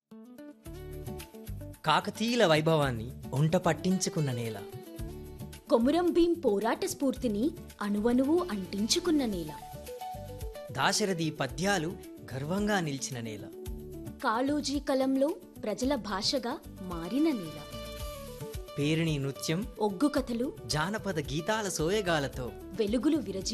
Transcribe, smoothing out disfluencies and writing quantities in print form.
కాకతీయుల వైభవాన్ని ఒంట పట్టించుకున్న నేల. కొమురం భీం పోరాట స్ఫూర్తిని అణువణువు అంటించుకున్న నేల. దాశరథి పద్యాలు గర్వంగా నిలిచిన నేల. కాళోజీ కలంలో ప్రజల భాషగా మారిన నేల. పేరిణి నృత్యం, ఒగ్గు కథలు, జానపద గీతాల సోయగాలతో వెలుగులు విరజి